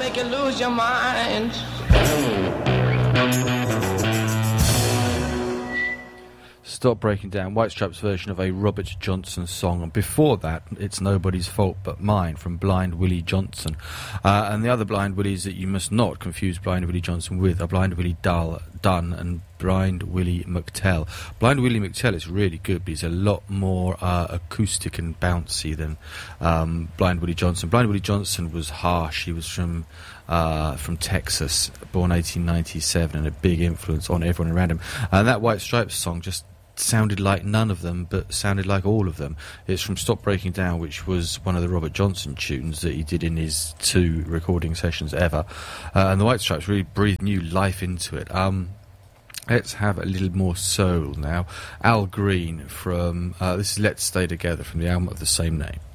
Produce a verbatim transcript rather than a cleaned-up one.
make you lose your mind. Stop Breaking Down, White Stripes' version of a Robert Johnson song, and before that, It's Nobody's Fault But Mine from Blind Willie Johnson. Uh, and the other Blind Willies that you must not confuse Blind Willie Johnson with are Blind Willie Dull, Dunn and Blind Willie McTell. Blind Willie McTell is really good, but he's a lot more uh, acoustic and bouncy than um, Blind Willie Johnson. Blind Willie Johnson was harsh. He was from uh, from Texas, born eighteen ninety-seven, and a big influence on everyone around him. And that White Stripes song just sounded like none of them, but sounded like all of them. It's from Stop Breaking Down, which was one of the Robert Johnson tunes that he did in his two recording sessions ever. Uh, and the White Stripes really breathed new life into it. Um, let's have a little more soul now. Al Green from, uh, this is Let's Stay Together from the album of the same name.